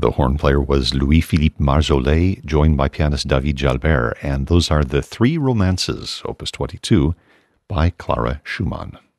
The horn player was Louis-Philippe Marjolais, joined by pianist David Jalbert, and those are the Three Romances, Opus 22, by Clara Schumann.